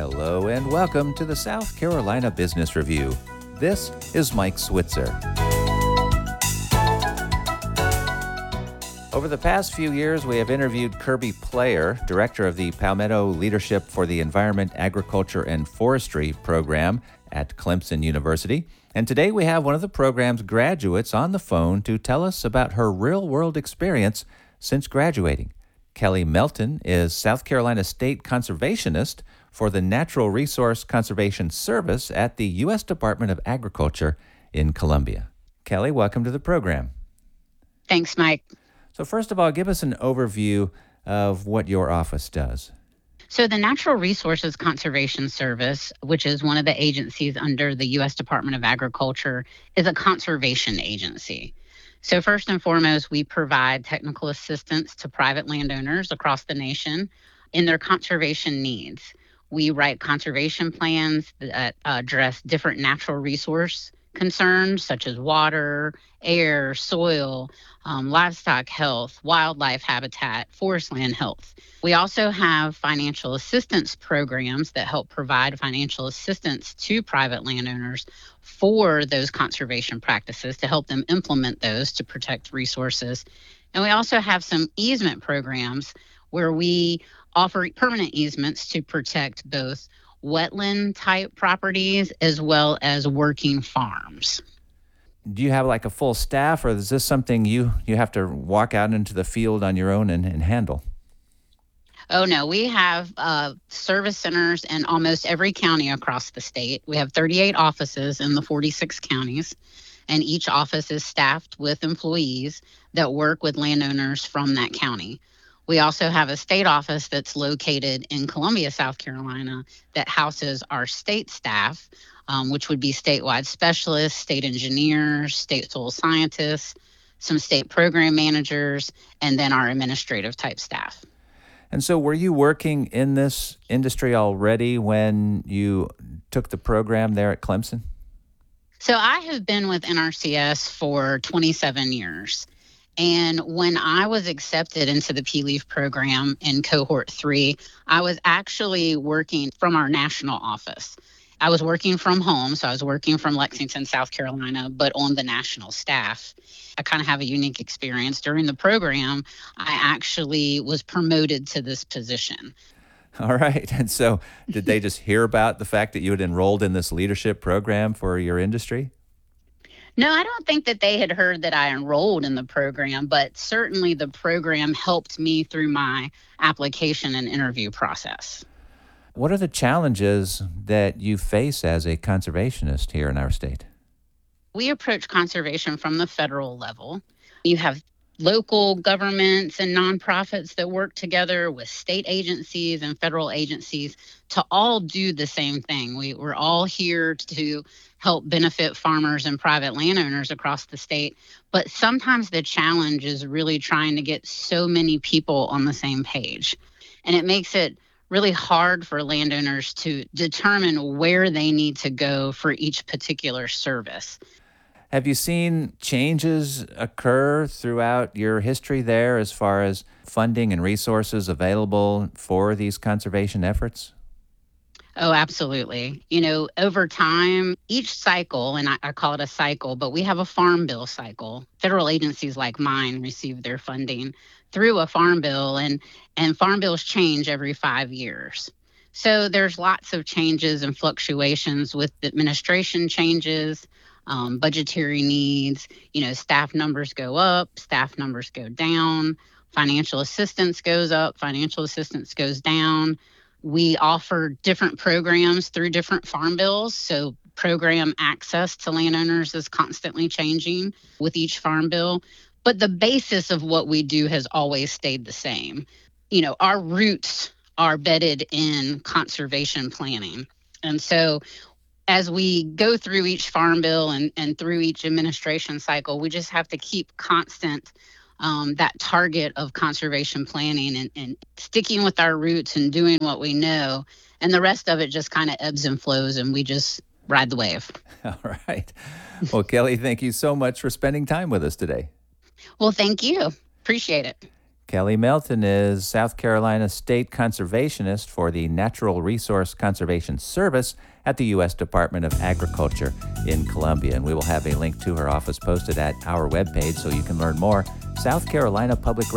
Hello and welcome to the South Carolina Business Review. This is Mike Switzer. Over the past few years, we have interviewed Kirby Player, director of the Palmetto Leadership for the Environment, Agriculture, and Forestry program at Clemson University. And today we have one of the program's graduates on the phone to tell us about her real-world experience since graduating. Kelly Melton is South Carolina State Conservationist for the Natural Resource Conservation Service at the U.S. Department of Agriculture in Columbia. Kelly, welcome to the program. Thanks, Mike. So first of all, give us an overview of what your office does. So the Natural Resources Conservation Service, which is one of the agencies under the U.S. Department of Agriculture, is a conservation agency. So first and foremost, we provide technical assistance to private landowners across the nation in their conservation needs. We write conservation plans that address different natural resource concerns such as water, air, soil, livestock health, wildlife habitat, forest land health. We also have financial assistance programs that help provide financial assistance to private landowners for those conservation practices to help them implement those to protect resources. And we also have some easement programs where we offer permanent easements to protect both wetland type properties as well as working farms. Do you have like a full staff, or is this something you have to walk out into the field on your own and handle? Oh, no, we have service centers in almost every county across the state. We have 38 offices in the 46 counties, and each office is staffed with employees that work with landowners from that county. We also have a state office that's located in Columbia, South Carolina, that houses our state staff, which would be statewide specialists, state engineers, state soil scientists, some state program managers, and then our administrative type staff. And so were you working in this industry already when you took the program there at Clemson? So I have been with NRCS for 27 years. And when I was accepted into the PLEAF program in cohort 3, I was actually working from our national office. I was working from home, so I was working from Lexington, South Carolina, but on the national staff. I kind of have a unique experience. During the program, I actually was promoted to this position. All right. And so did they just hear about the fact that you had enrolled in this leadership program for your industry? No, I don't think that they had heard that I enrolled in the program, but certainly the program helped me through my application and interview process. What are the challenges that you face as a conservationist here in our state? We approach conservation from the federal level. You have local governments and nonprofits that work together with state agencies and federal agencies to all do the same thing. We're all here to help benefit farmers and private landowners across the state. But sometimes the challenge is really trying to get so many people on the same page. And it makes it really hard for landowners to determine where they need to go for each particular service. Have you seen changes occur throughout your history there as far as funding and resources available for these conservation efforts? Oh, absolutely. Over time, each cycle, and I call it a cycle, but we have a farm bill cycle. Federal agencies like mine receive their funding through a farm bill, and farm bills change every 5 years. So there's lots of changes and fluctuations with the administration changes, budgetary needs, staff numbers go up, staff numbers go down, financial assistance goes up, financial assistance goes down. We offer different programs through different farm bills. So program access to landowners is constantly changing with each farm bill. But the basis of what we do has always stayed the same. Our roots are bedded in conservation planning. And so as we go through each farm bill and through each administration cycle, we just have to keep constant that target of conservation planning and sticking with our roots and doing what we know. And the rest of it just kind of ebbs and flows, and we just ride the wave. All right. Well, Kelly, thank you so much for spending time with us today. Well, thank you. Appreciate it. Kelly Melton is South Carolina State Conservationist for the Natural Resource Conservation Service at the U.S. Department of Agriculture in Columbia. And we will have a link to her office posted at our webpage so you can learn more. South Carolina Public